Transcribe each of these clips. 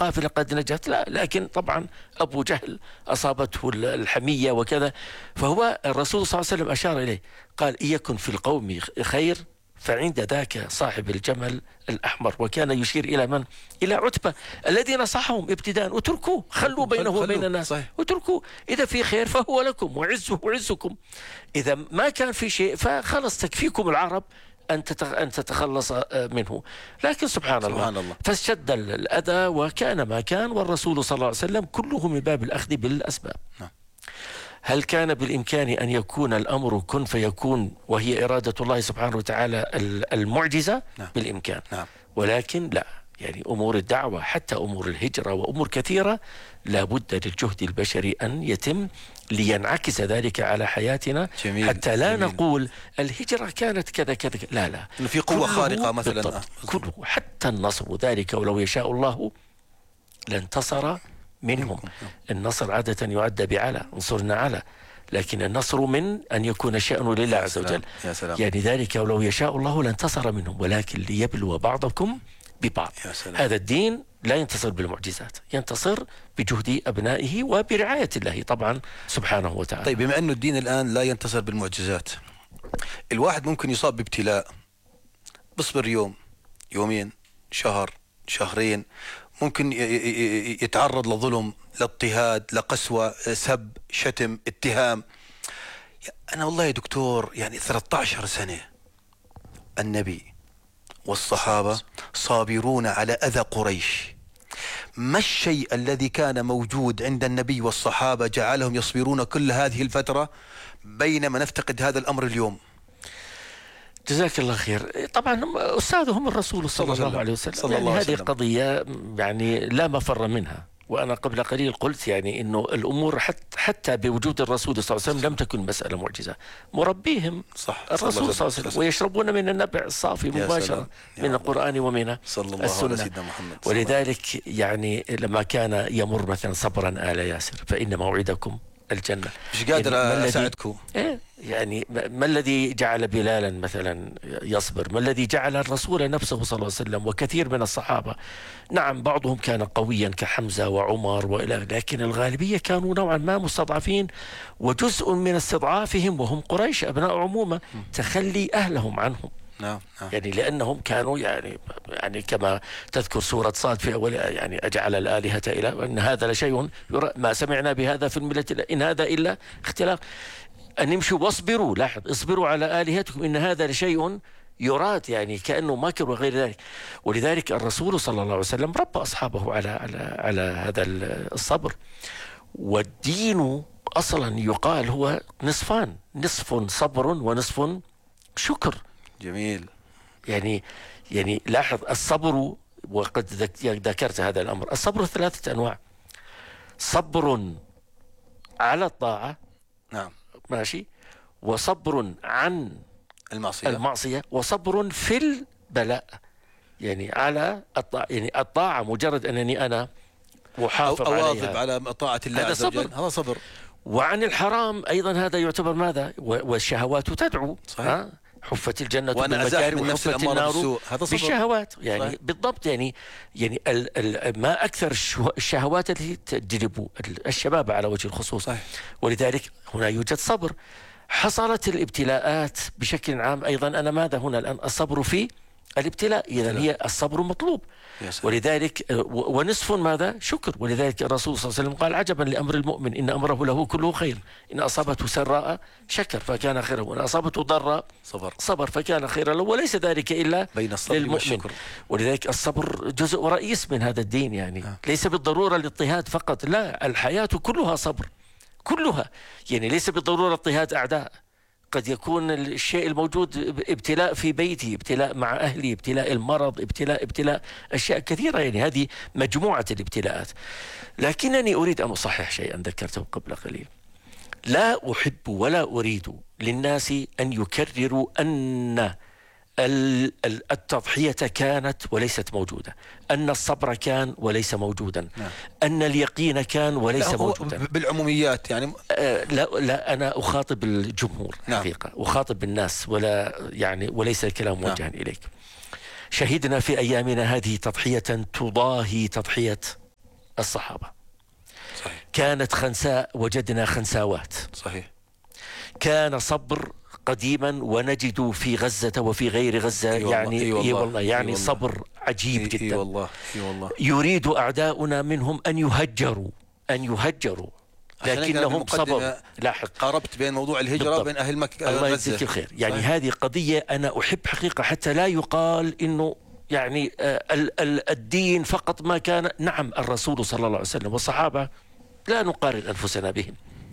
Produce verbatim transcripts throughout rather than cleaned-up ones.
القافلة قد نجت، لا، لكن طبعا أبو جهل أصابته الحمية وكذا. فهو الرسول صلى الله عليه وسلم أشار إليه، قال: إن يكن في القوم خير فعند ذاك صاحب الجمل الأحمر. وكان يشير إلى من؟ إلى عتبة الذي نصحهم ابتداء: اتركوه، خلوا بينه وبين الناس، اتركوه، إذا في خير فهو لكم وعزه عزكم، إذا ما كان في شيء فخلص تكفيكم العرب أن أن تتخلص منه. لكن سبحان, سبحان الله, الله فاشتد الأذى وكان ما كان، والرسول صلى الله عليه وسلم كله من باب الأخذ بالأسباب. نعم. هل كان بالإمكان أن يكون الأمر كن فيكون وهي إرادة الله سبحانه وتعالى المعجزة؟ نعم. بالإمكان. نعم. ولكن لا، يعني أمور الدعوة حتى أمور الهجرة وأمور كثيرة لا بد للجهد البشري أن يتم لينعكس ذلك على حياتنا. جميل. حتى لا جميل. نقول الهجرة كانت كذا كذا، لا لا، إنه في قوة خارقة مثلا. كله، حتى النصر ذلك ولو يشاء الله لانتصر منهم. النصر عادة يعد بعلى، انصرنا على، لكن النصر من أن يكون شأنه لله عز وجل. يا سلام. يعني ذلك ولو يشاء الله لانتصر منهم، ولكن ليبلو بعضكم ببعض. هذا الدين لا ينتصر بالمعجزات، ينتصر بجهد أبنائه وبرعاية الله طبعا سبحانه وتعالى. طيب، بما أنه الدين الآن لا ينتصر بالمعجزات، الواحد ممكن يصاب بابتلاء، بصبر يوم، يومين، شهر، شهرين، ممكن يتعرض لظلم، لاضطهاد، لقسوة، سب، شتم، اتهام. أنا والله يا دكتور يعني ثلاثة عشر سنة النبي والصحابة صابرون على أذى قريش. ما الشيء الذي كان موجود عند النبي والصحابة جعلهم يصبرون كل هذه الفترة بينما نفتقد هذا الأمر اليوم؟ جزاك الله خير. طبعا أستاذهم الرسول صلى الله عليه وسلم، يعني هذه قضية يعني لا مفر منها. وأنا قبل قليل قلت يعني إنه الأمور حتى حتى بوجود الرسول صلى الله عليه وسلم لم تكن مسألة معجزة. مربيهم صح الرسول صلى الله عليه وسلم، ويشربون من النبع الصافي مباشرة من القرآن ومن السنة. ولذلك يعني لما كان يمر مثلا: صبرا آل ياسر فإن موعدكم الجنة. مش قادر يعني أساعدكم. إيه يعني ما الذي جعل بلالا مثلا يصبر؟ ما الذي جعل الرسول نفسه صلى الله عليه وسلم وكثير من الصحابة؟ نعم بعضهم كان قويا كحمزة وعمر وإلى، لكن الغالبية كانوا نوعا ما مستضعفين، وجزء من استضعافهم وهم قريش أبناء عمومة تخلي أهلهم عنهم. نعم نعم. يعني لأنهم كانوا يعني يعني كما تذكر سورة صاد في أول يعني: أجعل الآلهة إله إن هذا لشيء يرى ما سمعنا بهذا في الملة إن هذا إلا اختلاق. أن يمشوا واصبروا، لاحظ، اصبروا على آلهتكم إن هذا لشيء يراد، يعني كأنه ماكر وغير ذلك. ولذلك الرسول صلى الله عليه وسلم ربى أصحابه على على على هذا الصبر. والدين أصلا يقال هو نصفان: نصف صبر ونصف شكر. جميل. يعني يعني لاحظ الصبر، وقد ذكرت هذا الأمر، الصبر ثلاثة أنواع: صبر على الطاعة، نعم ماشي، وصبر عن المعصية المعصية وصبر في البلاء. يعني على الطاعة، يعني الطاعة مجرد أنني أنا محافظ عليها، أواظب على طاعة الله عز وجل، هذا صبر. وعن الحرام أيضا هذا يعتبر ماذا؟ والشهوات تدعو. صحيح. حفت الجنة بالمكاره وحفت النار بالشهوات. يعني صحيح. بالضبط. يعني يعني ال ال ما أكثر الشهوات التي تجلب الشباب على وجه الخصوص. صحيح. ولذلك هنا يوجد صبر. حصلت الابتلاءات بشكل عام أيضا، أنا ماذا هنا الآن؟ الصبر في الابتلاء. إذن هي الصبر مطلوب. ولذلك ونصف ماذا؟ شكر. ولذلك الرسول صلى الله عليه وسلم قال: عجبا لأمر المؤمن إن أمره له كله خير، إن أصابته سراء شكر فكان خيرا، وإن أصابته ضراء صبر صبر فكان خيرا له، وليس ذلك إلا بين الصبر للمؤمن والشكر. ولذلك الصبر جزء رئيس من هذا الدين. يعني آه. ليس بالضرورة الاضطهاد فقط، لا، الحياة كلها صبر، كلها. يعني ليس بالضرورة اضطهاد أعداء، قد يكون الشيء الموجود ابتلاء في بيتي، ابتلاء مع أهلي، ابتلاء المرض، ابتلاء ابتلاء أشياء كثيرة. يعني هذه مجموعة الابتلاءات. لكنني أريد أن أصحح شيئا ذكرته قبل قليل: لا أحب ولا أريد للناس أن يكرروا أن التضحية كانت وليست موجودة، أن الصبر كان وليس موجودا، نعم. أن اليقين كان وليس موجودا. بالعموميات يعني. آه لا لا أنا أخاطب الجمهور، نعم. حقيقة أخاطب الناس، ولا يعني وليس الكلام موجها، نعم. إليك. شهدنا في أيامنا هذه تضحية تضاهي تضحية الصحابة. صحيح. كانت خنساء وجدنا خنساوات. صحيح. كان صبر قديما ونجد في غزة وفي غير غزة. إي والله. يعني إي والله. إي والله يعني إي والله. صبر عجيب إي جدا. إي والله. إي والله. يريد أعداؤنا منهم أن يهجروا أن يهجروا لكنهم صبروا. لاحظ، قاربت بين موضوع الهجرة بالضبط. وبين أهل مكة. الله يجزيك الخير. يعني صحيح. هذه قضية أنا أحب حقيقة حتى لا يقال إنه يعني آه ال ال الدين فقط ما كان. نعم الرسول صلى الله عليه وسلم والصحابة لا نقارن أنفسنا بهم،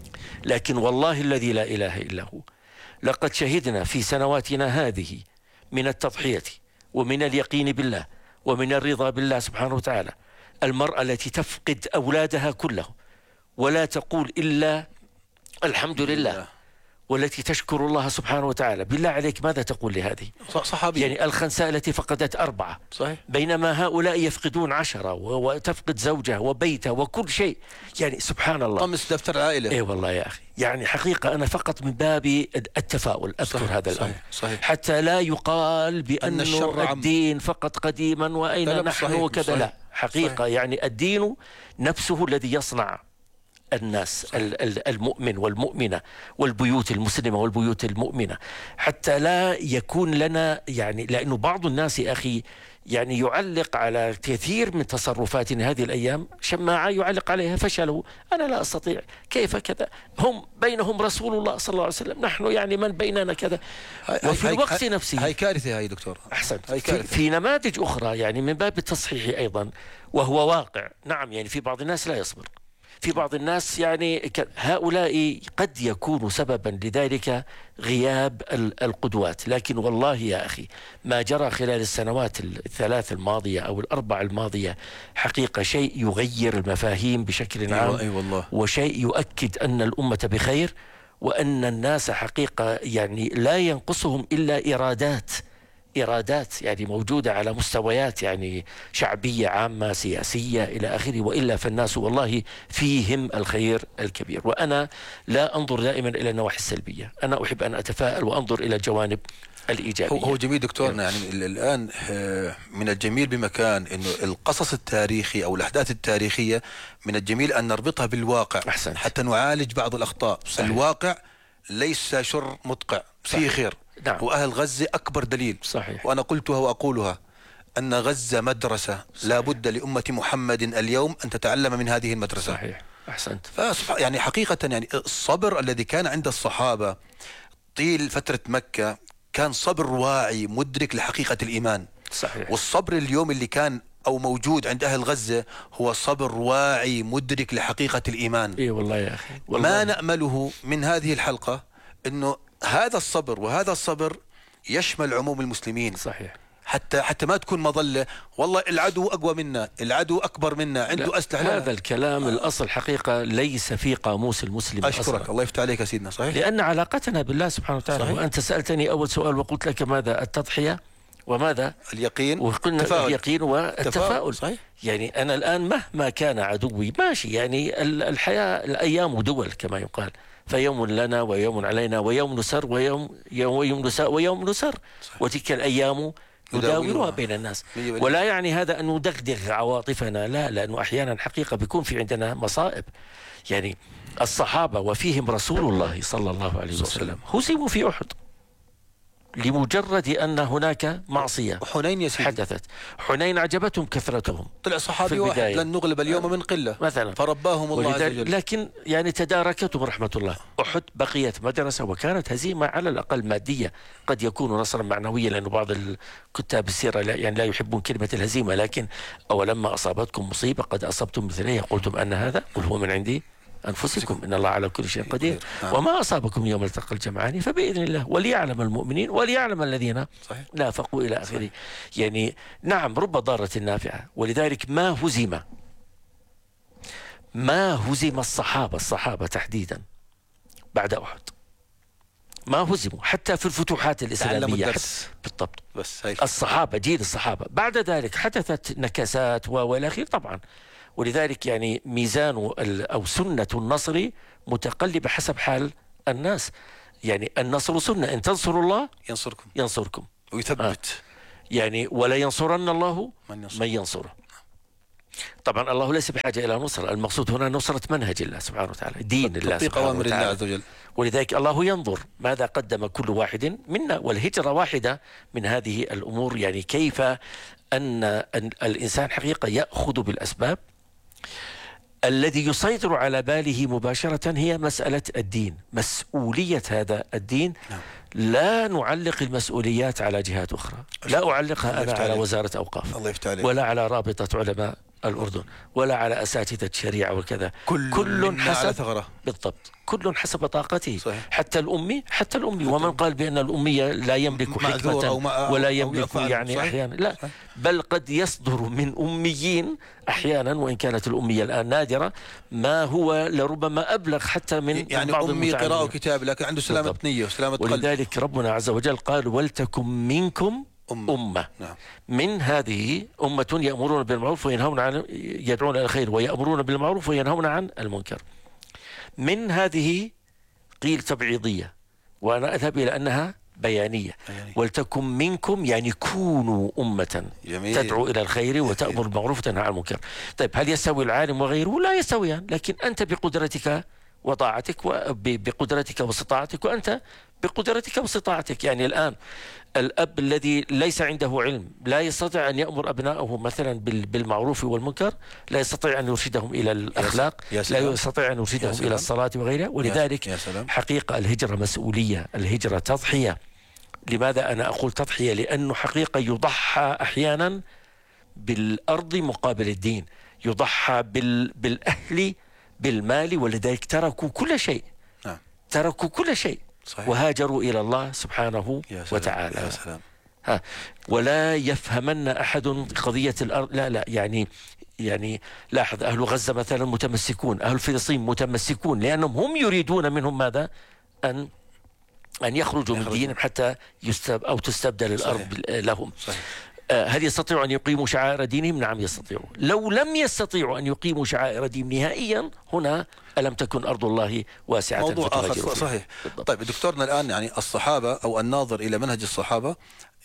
لكن والله الذي لا إله إلا هو لقد شهدنا في سنواتنا هذه من التضحية ومن اليقين بالله ومن الرضا بالله سبحانه وتعالى المرأة التي تفقد أولادها كلهم ولا تقول إلا الحمد لله، والتي تشكر الله سبحانه وتعالى. بالله عليك ماذا تقول لهذه؟ صحابي. يعني الخنساء التي فقدت أربعة. صحيح. بينما هؤلاء يفقدون عشرة وتفقد زوجها وبيتها وكل شيء. يعني سبحان الله. طمس دفتر العائلة. اي والله يا أخي. يعني حقيقة أنا فقط من باب التفاؤل أذكر صحيح. هذا الأمر. صحيح. صحيح. حتى لا يقال بأن الدين فقط قديما وأين نحن وكذا. لا حقيقة صحيح. يعني الدين نفسه الذي يصنع الناس المؤمن والمؤمنة والبيوت المسلمة والبيوت المؤمنة، حتى لا يكون لنا يعني، لأنه بعض الناس يا أخي يعني يعلق على كثير من تصرفاتنا هذه الأيام شماعة يعلق عليها فشلوا، أنا لا أستطيع، كيف كذا، هم بينهم رسول الله صلى الله عليه وسلم، نحن يعني من بيننا كذا. وفي الوقت نفسه هاي كارثة هاي دكتور. أحسنت. في, في نماذج أخرى يعني من باب التصحيح أيضا وهو واقع. نعم يعني في بعض الناس لا يصبر، في بعض الناس يعني هؤلاء قد يكون سببا لذلك غياب القدوات. لكن والله يا أخي ما جرى خلال السنوات الثلاث الماضية أو الأربع الماضية حقيقة شيء يغير المفاهيم بشكل عام. أي والله. وشيء يؤكد أن الأمة بخير، وأن الناس حقيقة يعني لا ينقصهم إلا إرادات إرادات يعني موجودة على مستويات يعني شعبية عامة سياسية إلى آخره، وإلا فالناس والله فيهم الخير الكبير. وأنا لا أنظر دائما إلى النواحي السلبية، أنا أحب أن أتفائل وأنظر إلى الجوانب الإيجابية. هو جميل دكتورنا. يعني الآن من الجميل بمكان أنه القصص التاريخي أو الأحداث التاريخية من الجميل أن نربطها بالواقع. أحسنت. حتى نعالج بعض الأخطاء. صحيح. الواقع ليس شر مدقع، فيه خير. نعم. وأهل غزة أكبر دليل. صحيح. وأنا قلتها وأقولها أن غزة مدرسة. صحيح. لا بد لأمة محمد اليوم أن تتعلم من هذه المدرسة. صحيح. أحسنت. يعني حقيقة يعني الصبر الذي كان عند الصحابة طيل فترة مكة كان صبر واعي مدرك لحقيقة الإيمان. صحيح. والصبر اليوم اللي كان أو موجود عند أهل غزة هو صبر واعي مدرك لحقيقة الإيمان. إيه والله يا أخي. والله. ما نأمله من هذه الحلقة أنه هذا الصبر وهذا الصبر يشمل عموم المسلمين. صحيح. حتى حتى ما تكون مظلة والله العدو أقوى منا، العدو أكبر منا، عنده أسلحة. هذا الكلام الأصل حقيقة ليس في قاموس المسلم. أشكرك أصلاً. الله يفتح عليك يا سيدنا. صحيح. لأن علاقتنا بالله سبحانه وتعالى. صحيح. وأنت سألتني أول سؤال وقلت لك ماذا؟ التضحية وماذا؟ اليقين. وقلنا التفاؤل. اليقين والتفاؤل. صحيح. يعني أنا الآن مهما كان عدوي ماشي، يعني الحياة الأيام ودول كما يقال، فيوم لنا ويوم علينا ويوم نسر ويوم يوم نساء ويوم نسر. صحيح. وتلك الأيام نداولها بين الناس. ولا يعني هذا أن ندغدغ عواطفنا، لا، لأنه أحيانا حقيقة بيكون في عندنا مصائب. يعني الصحابة وفيهم رسول الله صلى الله عليه وسلم هزموا في أحد لمجرد أن هناك معصية. حنين حدثت. حنين عجبتهم كثرتهم. طلع صحابي واحد لن نغلب اليوم من قلة مثلا، فرباهم الله عز وجل. لكن يعني تداركتهم رحمة الله. أحد بقيت مدرسة وكانت هزيمة على الأقل مادية، قد يكون نصرا معنويا، لأن بعض الكتاب السيرة لا يعني لا يحبون كلمة الهزيمة. لكن أولما أصابتكم مصيبة قد أصبتم مثليها قلتم أن هذا قل هو من عندي أنفسكم إن الله على كل شيء قدير. وما أصابكم يوم التقى الجمعان فبإذن الله وليعلم المؤمنين وليعلم الذين نافقوا إلى آخره. يعني نعم رب ضارة نافعة. ولذلك ما هزم ما هزم الصحابة الصحابة تحديدا بعد أحد، ما هزموا حتى في الفتوحات الإسلامية. بالضبط. بس هاي الصحابة جيل الصحابة بعد ذلك حدثت نكسات والأخير طبعا. ولذلك يعني ميزان أو سنة النصر متقلبة حسب حال الناس. يعني النصر سنة، إن تنصروا الله ينصركم ينصركم ويثبت. آه. يعني ولا ينصرن الله من, ينصر. من ينصره. طبعا الله ليس بحاجة إلى نصرة، المقصود هنا نصرة منهج الله سبحانه وتعالى، دين الله تطبيق سبحانه أوامر الله وتعالى. عز وجل. ولذلك الله ينظر ماذا قدم كل واحد منا، والهجرة واحدة من هذه الأمور. يعني كيف أن أن الإنسان حقيقة يأخذ بالأسباب. الذي يسيطر على باله مباشرة هي مسألة الدين، مسؤولية هذا الدين. نعم. لا نعلق المسؤوليات على جهات أخرى، لا أعلقها أنا على وزارة أوقاف، الله يفتح عليك، ولا على رابطة علماء الأردن، ولا على أساتذة شريعة وكذا. كل, كل حسب حسب ثغرة. بالضبط، كل حسب طاقته. صحيح. حتى الأمي حتى الأمي ومن قال بأن الأمي لا يملك حكمة أو ولا يملك أو يعني صحيح. أحيانا لا، صحيح. بل قد يصدر من أميين أحيانا، وإن كانت الأمية الآن نادرة، ما هو لربما أبلغ حتى من يعني بعض أمي قراءة وكتاب لكن عنده سلامة نية وسلامة قلب. ولذلك ربنا عز وجل قال ولتكن منكم أمة, أمة. نعم. من هذه أمة يأمرون بالمعروف وينهون عن يدعون إلى الخير ويأمرون بالمعروف وينهون عن المنكر. من هذه قيل تبعيضية، وأنا أذهب إلى أنها بيانية. بيانية. ولتكن منكم يعني كونوا أمة جميل. تدعو إلى الخير وتأمر بالمعروف وتنهى عن المنكر. طيب هل يستوي العالم وغيره؟ لا يستويان، لكن أنت بقدرتك وطاعتك وبقدرتك واستطاعتك، وأنت بقدرتك واستطاعتك. يعني الآن الأب الذي ليس عنده علم لا يستطيع أن يأمر أبنائه مثلا بالمعروف والمنكر، لا يستطيع أن يرشدهم إلى الأخلاق، لا يستطيع أن يرشدهم إلى الصلاة وغيرها. ولذلك حقيقة الهجرة مسؤولية، الهجرة تضحية. لماذا أنا أقول تضحية؟ لأنه حقيقة يضحى أحيانا بالأرض مقابل الدين، يضحى بالأهل بالمال، ولذلك تركوا كل شيء. نعم. تركوا كل شيء. صحيح. وهاجروا إلى الله سبحانه يا وتعالى. يا سلام. ها. ولا يفهمن أحد قضية الأرض، لا لا يعني يعني لاحظ، أهل غزة مثلا متمسكون، أهل فلسطين متمسكون، لأنهم هم يريدون منهم ماذا؟ أن أن يخرجوا من دينهم حتى يستب أو تستبدل الأرض صحيح. لهم. صحيح. هل يستطيعوا أن يقيموا شعائر دينهم؟ نعم يستطيعوا. لو لم يستطيعوا أن يقيموا شعائر دينهم نهائيا، هنا ألم تكن أرض الله واسعة. موضوع آخر. صحيح. بالضبط. طيب دكتورنا الآن يعني الصحابة أو الناظر إلى منهج الصحابة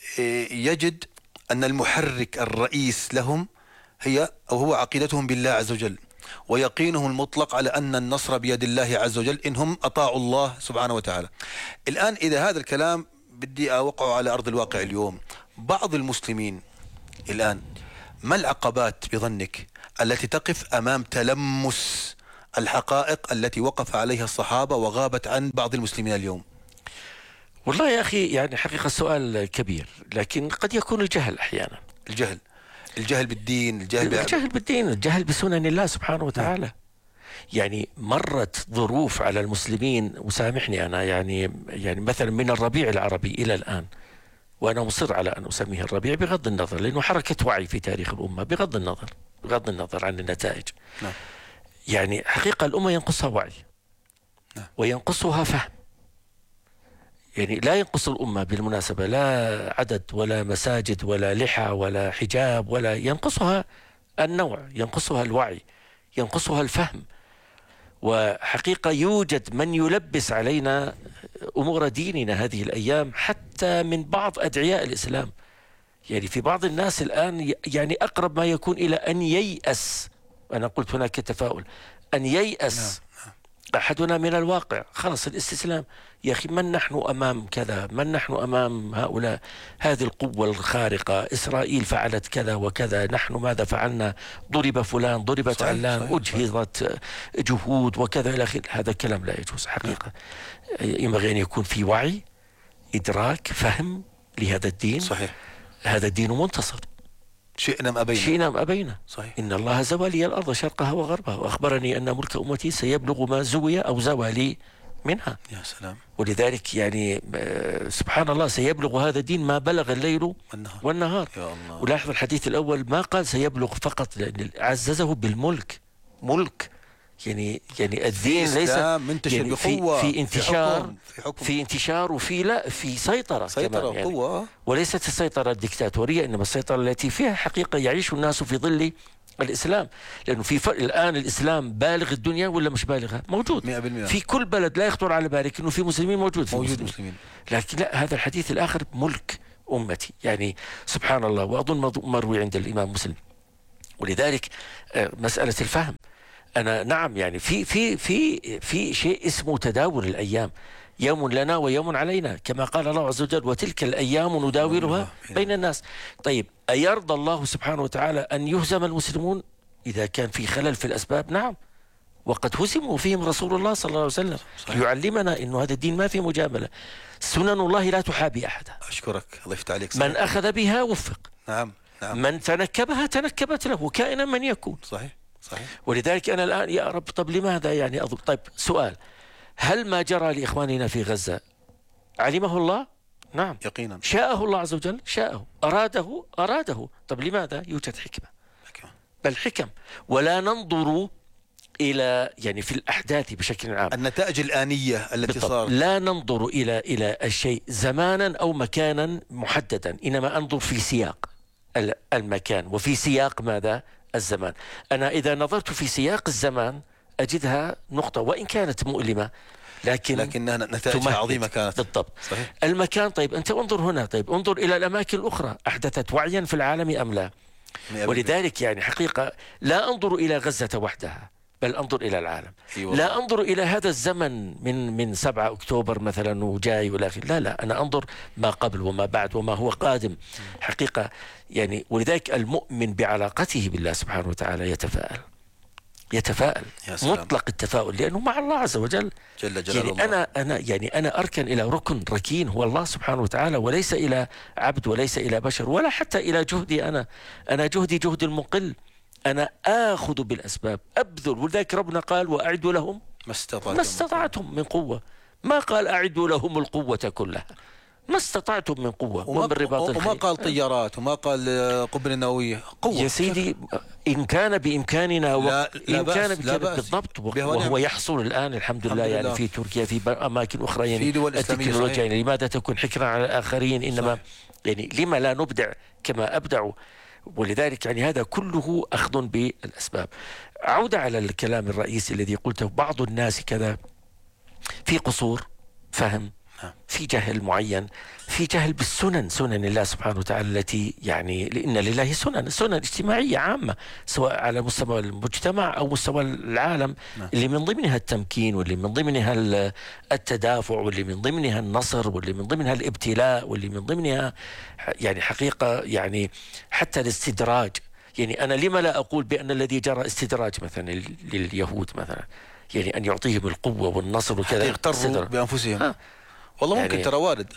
يجد أن المحرك الرئيس لهم هي أو هو عقيدتهم بالله عز وجل، ويقينهم المطلق على أن النصر بيد الله عز وجل إنهم أطاعوا الله سبحانه وتعالى. الآن إذا هذا الكلام بدي أوقعه على أرض الواقع اليوم، بعض المسلمين الآن ما العقبات بظنك التي تقف أمام تلمس الحقائق التي وقف عليها الصحابة وغابت عن بعض المسلمين اليوم؟ والله يا أخي يعني حقيقة السؤال كبير، لكن قد يكون الجهل أحيانا. الجهل الجهل بالدين، الجهل, الجهل بالدين، الجهل بسنن الله سبحانه وتعالى. يعني مرت ظروف على المسلمين، وسامحني أنا يعني يعني مثلا من الربيع العربي إلى الآن، وأنا مصر على أن أسميه الربيع بغض النظر، لأنه حركة وعي في تاريخ الأمة، بغض النظر بغض النظر عن النتائج. نعم. يعني حقيقة الأمة ينقصها وعي. نعم. وينقصها فهم. يعني لا ينقص الأمة بالمناسبة لا عدد ولا مساجد ولا لحى ولا حجاب، ولا ينقصها النوع، ينقصها الوعي، ينقصها الفهم. وحقيقة يوجد من يلبس علينا أمور ديننا هذه الأيام حتى من بعض أدعياء الإسلام. يعني في بعض الناس الآن يعني أقرب ما يكون إلى أن ييأس، أنا قلت هناك تفاؤل، أن ييأس أحدنا من الواقع، خلص الاستسلام. يا أخي من نحن أمام كذا، من نحن أمام هؤلاء، هذه القوة الخارقة، إسرائيل فعلت كذا وكذا، نحن ماذا فعلنا، ضرب فلان، ضربت علان، أجهضت جهود وكذا إلى آخره. هذا الكلام لا يجوز حقيقة. ينبغي أن يكون في وعي، إدراك، فهم لهذا الدين. صحيح. هذا الدين منتصر، شئنا أم أبينا. شئنا أم أبينا. صحيح. إن الله زوى لي الأرض شرقها وغربها، وأخبرني أن ملك أمتي سيبلغ ما زوي أو زوى لي منها. يا سلام. ولذلك يعني سبحان الله سيبلغ هذا الدين ما بلغ الليل والنهار, والنهار. يا الله. ولاحظ الحديث الأول ما قال سيبلغ فقط، لأن عززه بالملك. ملك يعني يعني الدين ليس منتشر يعني بقوة، في, في انتشار في, حكم في, حكم. في انتشار وفي لا في سيطرة سيطرة يعني. قوة. وليست السيطرة الدكتاتورية، إنما السيطرة التي فيها حقيقة يعيش الناس في ظل الإسلام. لأنه في فرق الآن، الإسلام بالغ الدنيا ولا مش بالغها؟ موجود مئة بالمئة في كل بلد، لا يخطر على بالك إنه في مسلمين موجود في موجود مسلمين. مسلمين. لكن لا، هذا الحديث الآخر ملك أمتي، يعني سبحان الله. وأظن مروي عند الإمام مسلم ولذلك آه، مسألة الفهم، أنا نعم يعني في في في في شيء اسمه تداول الأيام، يوم لنا ويوم علينا، كما قال الله عز وجل: وتلك الأيام نداولها بين الناس. طيب، أيرضى الله سبحانه وتعالى أن يهزم المسلمون إذا كان في خلل في الأسباب؟ نعم، وقد هزموا فيهم رسول الله صلى الله عليه وسلم ليعلمنا أنه هذا الدين ما في مجاملة، سنن الله لا تحابي أحدا. أشكرك، الله يفتح عليك. من أخذ بها وفق، نعم نعم. من تنكبها تنكبت له كائنا من يكون. صحيح صحيح. ولذلك أنا الآن يا رب، طب لماذا يعني أظن؟ طيب سؤال، هل ما جرى لإخواننا في غزة علمه الله؟ نعم يقينا. شاءه الله عز وجل؟ شاءه. أراده؟ أراده. طب لماذا؟ يوجد حكمة، حكمة. بل حكم. ولا ننظر إلى يعني في الأحداث بشكل عام، النتائج الآنية التي بالضبط. صارت، لا ننظر إلى إلى الشيء زمانا أو مكانا محددا، إنما أنظر في سياق المكان وفي سياق ماذا؟ الزمان. أنا إذا نظرت في سياق الزمان أجدها نقطة وإن كانت مؤلمة، لكن لكنها نتائجها عظيمة كانت. بالضبط. صحيح. المكان، طيب أنت انظر هنا، طيب انظر إلى الأماكن الأخرى، أحدثت وعيا في العالم أم لا؟ ولذلك يعني حقيقة لا أنظر إلى غزة وحدها، بل أنظر إلى العالم. أيوة. لا أنظر إلى هذا الزمن من من سبعة أكتوبر مثلا وجاي ولا آخره، لا لا، أنا أنظر ما قبل وما بعد وما هو قادم حقيقة يعني. ولذلك المؤمن بعلاقته بالله سبحانه وتعالى يتفاءل، يتفاءل مطلق التفاؤل، لأنه مع الله عز وجل جل جلاله. يعني الله. أنا أنا يعني أنا أركن إلى ركن ركين هو الله سبحانه وتعالى، وليس إلى عبد وليس إلى بشر ولا حتى إلى جهدي أنا. أنا جهدي جهد المقل، أنا آخذ بالأسباب أبذل. ولذلك ربنا قال: وأعدوا لهم ما استطعتم ما استطعتم من قوة. ما قال أعدوا لهم القوة كلها، ما استطعتم من قوة ومن رباط الخيل. وما قال طيارات وما قال قنبلة نووية. قوة يا سيدي، إن كان بإمكاننا و... لا لا إن كان بأس لا بأس. بالضبط، بهو وهو نعم. يحصل الآن الحمد, الحمد لله, لله. يعني في تركيا في أماكن أخرى يعني في دول إسلامية. التكنولوجيا يعني لماذا تكون حكرا على الآخرين؟ إنما صحيح. يعني لما لا نبدع كما أبدعوا؟ ولذلك يعني هذا كله أخذ بالأسباب. عودة على الكلام الرئيسي الذي قلته، بعض الناس كذا في قصور فهم، في جهل معين، في جهل بالسنن، سنن الله سبحانه وتعالى التي يعني لأن لله سنن سنن اجتماعية عامة، سواء على مستوى المجتمع أو مستوى العالم، اللي من ضمنها التمكين، واللي من ضمنها التدافع، واللي من ضمنها النصر، واللي من ضمنها الابتلاء، واللي من ضمنها يعني حقيقة يعني حتى الاستدراج. يعني أنا لما لا أقول بأن الذي جرى استدراج مثلا لليهود مثلا، يعني أن يعطيهم القوة والنصر وكذا، يغتروا بأنفسهم. ها. والله ممكن يعني ترى وارد.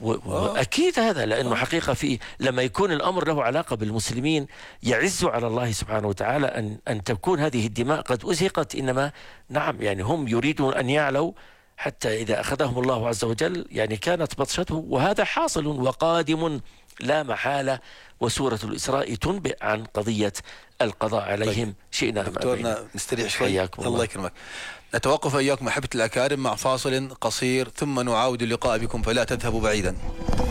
أكيد هذا، لأنه حقيقة في لما يكون الأمر له علاقة بالمسلمين يعز على الله سبحانه وتعالى أن أن تكون هذه الدماء قد أزهقت. إنما نعم يعني هم يريدون أن يعلوا، حتى إذا أخذهم الله عز وجل يعني كانت بطشته، وهذا حاصل وقادم لا محالة. وسورة الإسراء تنبئ عن قضية القضاء عليهم. طيب. شئنا دكتورنا نستريح شوي. الله, الله يكرمك. نتوقف إياكم أحبة الأكارم مع فاصل قصير ثم نعاود اللقاء بكم، فلا تذهبوا بعيدا.